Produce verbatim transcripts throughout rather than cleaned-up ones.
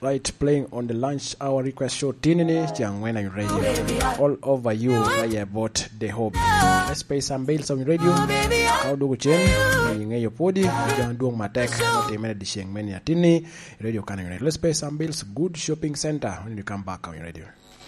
right, playing on the lunch hour request show Tinini Jangwena in radio. All over you, I about the hope. Let's pay some bills on radio. How do we change? You your body, Jan doing my tech, not a minute dishing many at Tini, radio can. Let's pay some bills. Good shopping center when you come back on your radio.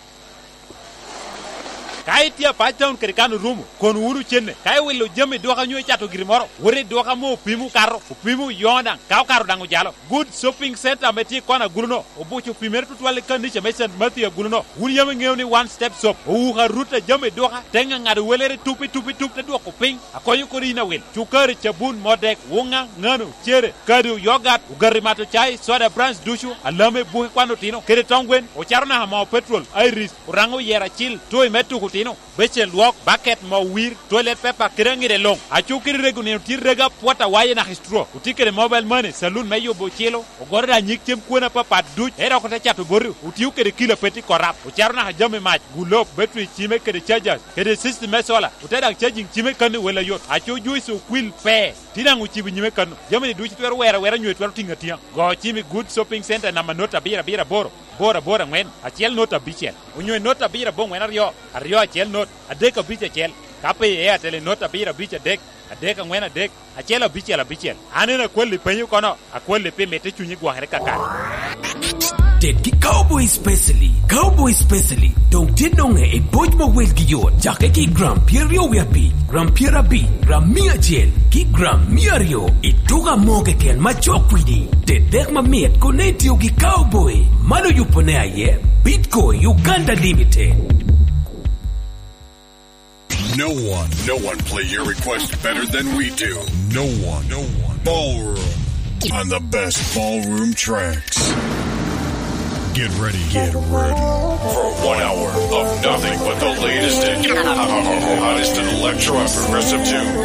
Kai tia pachon kerikanu rumu kon uru chenne kai wilo jeme doka nyoy chato girimoro wore doka mo pimu karo pimu yonda kaw karo dangu jalo good shopping center meti kona guruno obuchu pimer tutwale kandiche mesen matia guruno wuri yame ngewni one step shop o ha ruta jeme doka tenga ngade welere tupi tupi tupi doko ping akoyu ko rina wel chukari chabun modek wonga ngano chere kadu yogurt ugarimato chai soda brands dushu alame buhi kwano tino kere tongwen o charna hama petrol iris urango yera chill toy metu tino beche luok bucket mo wir toilet paper kirangire long achukiri regune tirega pota waye na histro utikere mobile money saloon meyo bochelo ogorda nyiktem kuona papa duch era ko tachato boru utiukere kilo peti korap ucharna hajame match gulop battery chime kere chargers kere system mesola uteda charging chime kanu wela yot achu juice quill pe tidangu chibi nyime kanu jamani duch twer wera wera nywe twer tingatia go chime good shopping center na manota bira bira boro bora bora ngwen achiel nota bichel unyo nota bira bo ngwen ario ario achiel not adeka biche chel kape e atele nota bira biche dek adeka ngwen adek achiel bichel bichel anena kweli penyu kono akweli pe mete chunyi gwangre kaka Did ki cowboy especially cowboy especially don't did no e boy mo wel gi yo jake ki gram pierio ya bi gram piera bi gram mia gel ki gram miario e tuga moge ken ma chokwidi de dek ma miet connect yo ki cowboy malo yupone aye Bitcoin Uganda Limited. No one, no one play your request better than we do. No one, no one. Ballroom on the best ballroom tracks. Get ready, get ready for one hour of nothing but the latest and hottest in electro and progressive tunes.